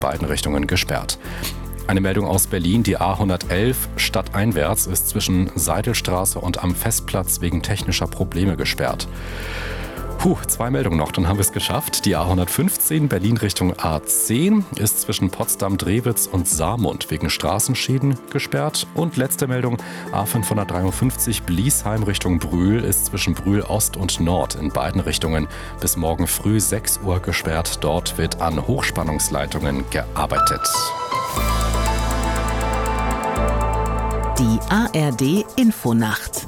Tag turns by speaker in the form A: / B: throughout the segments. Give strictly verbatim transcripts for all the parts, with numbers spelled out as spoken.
A: beiden Richtungen gesperrt. Eine Meldung aus Berlin, die A hundertelf stadteinwärts ist zwischen Seidelstraße und am Festplatz wegen technischer Probleme gesperrt. Puh, zwei Meldungen noch, dann haben wir es geschafft. Die A hundertfünfzehn Berlin Richtung A zehn ist zwischen Potsdam-Drewitz und Saarmund wegen Straßenschäden gesperrt. Und letzte Meldung, A fünfhundertdreiundfünfzig Bliesheim Richtung Brühl ist zwischen Brühl Ost und Nord in beiden Richtungen bis morgen früh sechs Uhr gesperrt. Dort wird an Hochspannungsleitungen gearbeitet.
B: Die A R D Infonacht.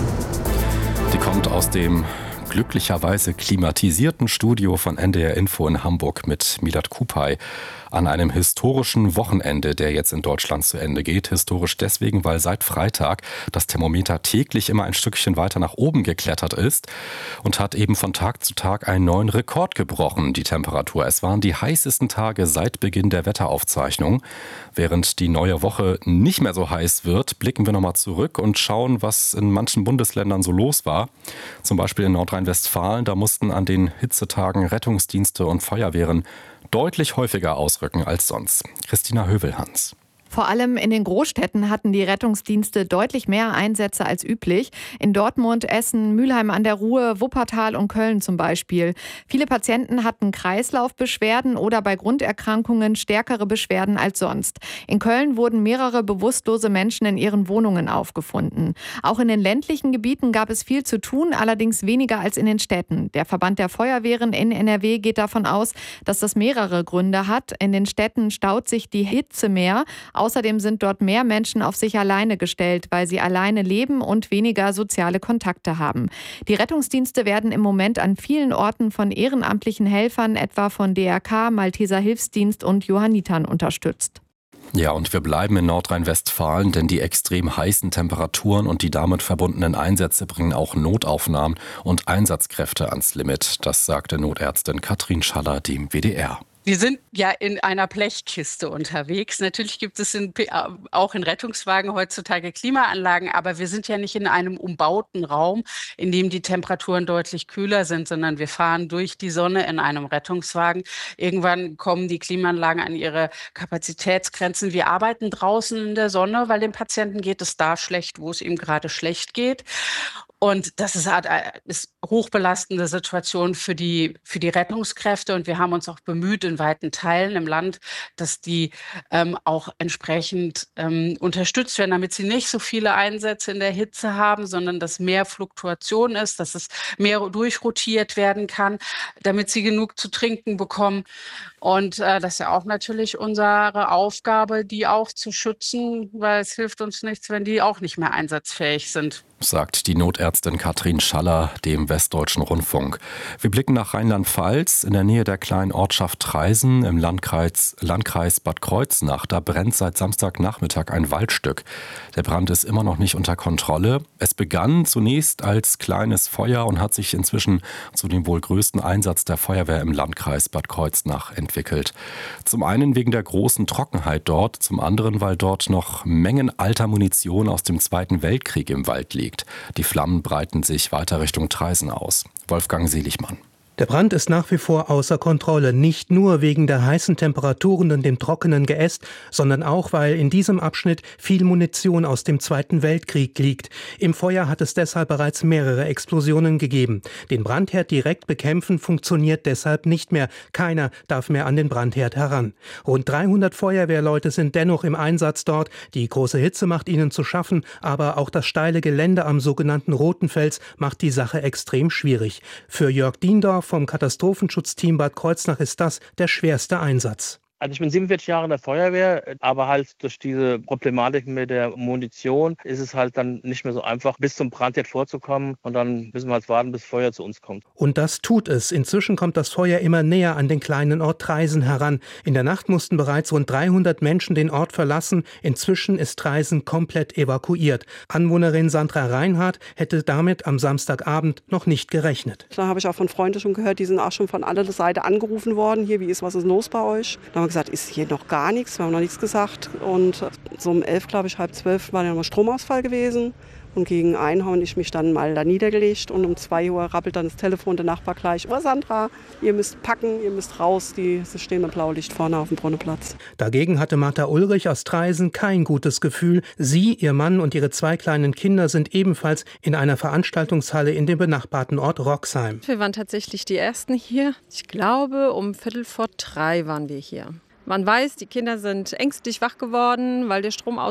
A: Die kommt aus dem glücklicherweise klimatisierten Studio von N D R Info in Hamburg mit Milad Kupay an einem historischen Wochenende, der jetzt in Deutschland zu Ende geht. Historisch deswegen, weil seit Freitag das Thermometer täglich immer ein Stückchen weiter nach oben geklettert ist und hat eben von Tag zu Tag einen neuen Rekord gebrochen, die Temperatur. Es waren die heißesten Tage seit Beginn der Wetteraufzeichnung. Während die neue Woche nicht mehr so heiß wird, blicken wir nochmal zurück und schauen, was in manchen Bundesländern so los war. Zum Beispiel in Nordrhein-Westfalen, da mussten an den Hitzetagen Rettungsdienste und Feuerwehren deutlich häufiger ausrücken als sonst. Christina Hövelhans.
C: Vor allem in den Großstädten hatten die Rettungsdienste deutlich mehr Einsätze als üblich. In Dortmund, Essen, Mülheim an der Ruhr, Wuppertal und Köln zum Beispiel. Viele Patienten hatten Kreislaufbeschwerden oder bei Grunderkrankungen stärkere Beschwerden als sonst. In Köln wurden mehrere bewusstlose Menschen in ihren Wohnungen aufgefunden. Auch in den ländlichen Gebieten gab es viel zu tun, allerdings weniger als in den Städten. Der Verband der Feuerwehren in N R W geht davon aus, dass das mehrere Gründe hat. In den Städten staut sich die Hitze mehr. Außerdem sind dort mehr Menschen auf sich alleine gestellt, weil sie alleine leben und weniger soziale Kontakte haben. Die Rettungsdienste werden im Moment an vielen Orten von ehrenamtlichen Helfern, etwa von D R K, Malteser Hilfsdienst und Johannitern unterstützt.
A: Ja, und wir bleiben in Nordrhein-Westfalen, denn die extrem heißen Temperaturen und die damit verbundenen Einsätze bringen auch Notaufnahmen und Einsatzkräfte ans Limit. Das sagte Notärztin Katrin Schaller dem W D R.
D: Wir sind ja in einer Blechkiste unterwegs. Natürlich gibt es in, auch in Rettungswagen heutzutage Klimaanlagen, aber wir sind ja nicht in einem umbauten Raum, in dem die Temperaturen deutlich kühler sind, sondern wir fahren durch die Sonne in einem Rettungswagen. Irgendwann kommen die Klimaanlagen an ihre Kapazitätsgrenzen. Wir arbeiten draußen in der Sonne, weil dem Patienten geht es da schlecht, wo es ihm gerade schlecht geht. Und das ist eine hochbelastende Situation für die, für die Rettungskräfte. Und wir haben uns auch bemüht in weiten Teilen im Land, dass die ähm, auch entsprechend ähm, unterstützt werden, damit sie nicht so viele Einsätze in der Hitze haben, sondern dass mehr Fluktuation ist, dass es mehr durchrotiert werden kann, damit sie genug zu trinken bekommen. Und äh, das ist ja auch natürlich unsere Aufgabe, die auch zu schützen, weil es hilft uns nichts, wenn die auch nicht mehr einsatzfähig sind.
A: Sagt die Notärztin Katrin Schaller dem Westdeutschen Rundfunk. Wir blicken nach Rheinland-Pfalz. In der Nähe der kleinen Ortschaft Traisen im Landkreis, Landkreis Bad Kreuznach. Da brennt seit Samstagnachmittag ein Waldstück. Der Brand ist immer noch nicht unter Kontrolle. Es begann zunächst als kleines Feuer und hat sich inzwischen zu dem wohl größten Einsatz der Feuerwehr im Landkreis Bad Kreuznach entwickelt. Zum einen wegen der großen Trockenheit dort, zum anderen, weil dort noch Mengen alter Munition aus dem Zweiten Weltkrieg im Wald liegt. Die Flammen breiten sich weiter Richtung Traisen aus. Wolfgang Seligmann.
E: Der Brand ist nach wie vor außer Kontrolle, nicht nur wegen der heißen Temperaturen und dem trockenen Geäst, sondern auch, weil in diesem Abschnitt viel Munition aus dem Zweiten Weltkrieg liegt. Im Feuer hat es deshalb bereits mehrere Explosionen gegeben. Den Brandherd direkt bekämpfen funktioniert deshalb nicht mehr. Keiner darf mehr an den Brandherd heran. Rund dreihundert Feuerwehrleute sind dennoch im Einsatz dort. Die große Hitze macht ihnen zu schaffen, aber auch das steile Gelände am sogenannten Roten Fels macht die Sache extrem schwierig. Für Jörg Diendorf vom Katastrophenschutzteam Bad Kreuznach ist das der schwerste Einsatz.
F: Also ich bin siebenundvierzig Jahre in der Feuerwehr, aber halt durch diese Problematik mit der Munition ist es halt dann nicht mehr so einfach, bis zum Brandherd vorzukommen und dann müssen wir halt warten, bis Feuer zu uns kommt.
E: Und das tut es. Inzwischen kommt das Feuer immer näher an den kleinen Ort Traisen heran. In der Nacht mussten bereits rund dreihundert Menschen den Ort verlassen. Inzwischen ist Traisen komplett evakuiert. Anwohnerin Sandra Reinhardt hätte damit am Samstagabend noch nicht gerechnet.
G: Da habe ich auch von Freunden schon gehört, die sind auch schon von aller Seite angerufen worden. Hier, wie ist, was ist los bei euch? Da haben wir gesagt, ist hier noch gar nichts, wir haben noch nichts gesagt. Und so um elf, glaube ich, halb zwölf war ja noch Stromausfall gewesen. Und gegen ein habe ich mich dann mal da niedergelegt und um zwei Uhr rappelt dann das Telefon der Nachbar gleich. Oh Sandra, ihr müsst packen, ihr müsst raus, die, sie stehen mit Blaulicht vorne auf dem Brunnenplatz.
E: Dagegen hatte Martha Ulrich aus Traisen kein gutes Gefühl. Sie, ihr Mann und ihre zwei kleinen Kinder sind ebenfalls in einer Veranstaltungshalle in dem benachbarten Ort Roxheim.
H: Wir waren tatsächlich die Ersten hier. Ich glaube, um Viertel vor drei waren wir hier. Man weiß, die Kinder sind ängstlich wach geworden, weil der Strom aus